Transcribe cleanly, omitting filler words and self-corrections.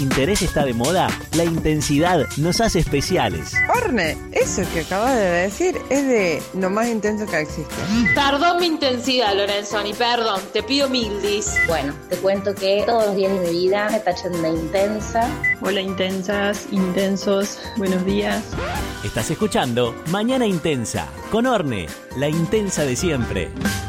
interés está de moda, la intensidad nos hace especiales. Orne, eso que acabas de decir es de lo más intenso que existe. Perdón mi intensidad, Lorenzoni, perdón, te pido mildis. Bueno, te cuento que todos los días de mi vida me tachan de intensa. Hola intensas, intensos, buenos días. Estás escuchando Mañana Intensa, con Orne, la intensa de siempre.